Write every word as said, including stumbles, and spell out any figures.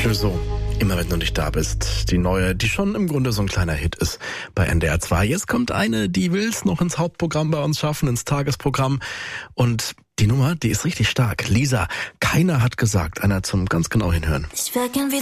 Clouseau, immer wenn du nicht da bist. Die neue, die schon im Grunde so ein kleiner Hit ist bei N D R zwei. Jetzt kommt eine, die will's noch ins Hauptprogramm bei uns schaffen, ins Tagesprogramm. Und die Nummer, die ist richtig stark. Lisa, keiner hat gesagt, einer zum ganz genau hinhören. Ich wär gern wieder